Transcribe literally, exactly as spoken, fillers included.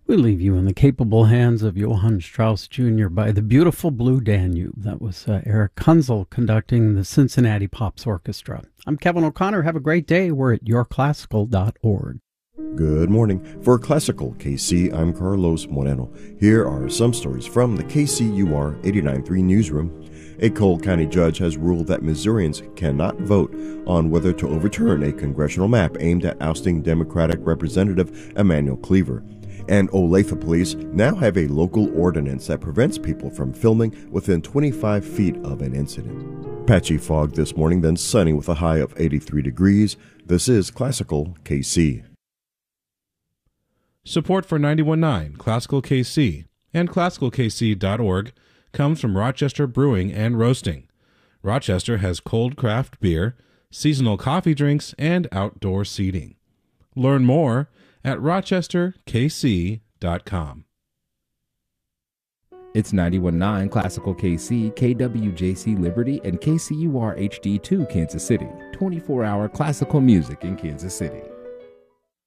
We leave you in the capable hands of Johann Strauss Junior by the beautiful Blue Danube. That was uh, Eric Kunzel conducting the Cincinnati Pops Orchestra. I'm Kevin O'Connor. Have a great day. We're at your classical dot org. Good morning. For Classical K C, I'm Carlos Moreno. Here are some stories from the K C U R eighty-nine point three newsroom. A Cole County judge has ruled that Missourians cannot vote on whether to overturn a congressional map aimed at ousting Democratic Representative Emanuel Cleaver. And Olathe police now have a local ordinance that prevents people from filming within twenty-five feet of an incident. Patchy fog this morning, then sunny with a high of eighty-three degrees. This is Classical K C. Support for ninety-one point nine Classical K C and classical k c dot org comes from Rochester Brewing and Roasting. Rochester has cold craft beer, seasonal coffee drinks, and outdoor seating. Learn more at rochester k c dot com. It's ninety-one point nine Classical K C, K W J C Liberty, and K C U R H D two Kansas City. twenty-four hour classical music in Kansas City.